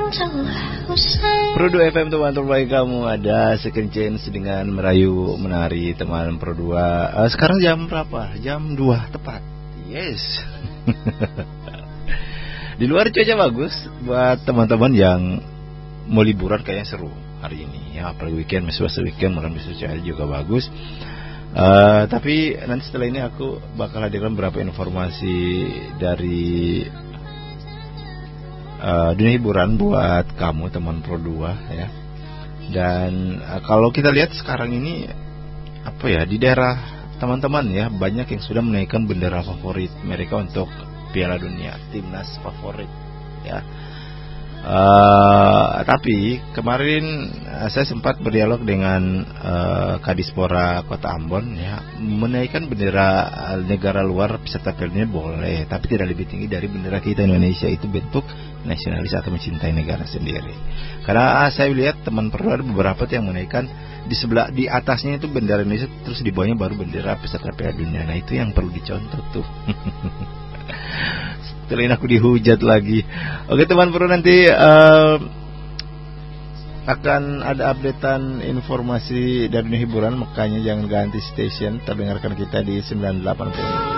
Pro 2 FM teman terbaik kamu, ada Second Chance dengan merayu menari teman Pro 2. Sekarang jam berapa? Jam 2 tepat. Yes. Di luar cuaca bagus buat teman-teman yang mau liburan, kayaknya seru hari ini ya, apalagi weekend, masih weekend, makan bisa cuaca juga bagus. Tapi nanti setelah ini aku bakal hadirkan beberapa informasi dari dunia hiburan buat kamu teman Pro 2 ya. Dan kalau kita lihat sekarang ini apa ya, di daerah teman-teman ya, banyak yang sudah menaikkan bendera favorit mereka untuk Piala Dunia, timnas favorit ya. Tapi kemarin saya sempat berdialog dengan Kadispora Kota Ambon ya, menaikkan bendera negara luar peserta Piala Dunia boleh, tapi tidak lebih tinggi dari bendera kita Indonesia. Itu bentuk nasionalis atau mencintai negara sendiri. Karena saya lihat teman Pro ada beberapa yang menaikkan di atasnya itu bendera Indonesia, terus di bawahnya baru bendera peserta Piala Dunia. Nah itu yang perlu dicontoh tuh. Setelah aku dihujat lagi. Oke teman Pro, nanti akan ada updatean informasi dari dunia hiburan, makanya jangan ganti station, terdengarkan kita di 98.5.